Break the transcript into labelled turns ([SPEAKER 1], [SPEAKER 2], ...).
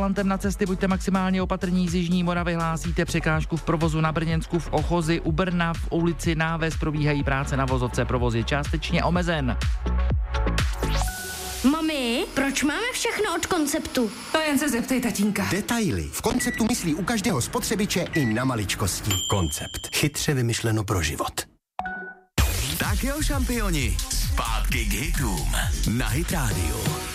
[SPEAKER 1] volantem na cesty, buďte maximálně opatrní, z jižní Moravy hlásíte překážku v provozu na Brněnsku v Ochozi, u Brna v ulici Náves probíhají práce na vozovce, provoz je částečně omezen.
[SPEAKER 2] Mami, proč máme všechno od Konceptu?
[SPEAKER 3] To jen se zeptej tatínka.
[SPEAKER 4] Detaily. V Konceptu myslí u každého spotřebiče i na maličkosti. Koncept. Chytře vymyšleno pro život.
[SPEAKER 5] Tak jo, šampioni, zpátky k hitům na Hit Radio.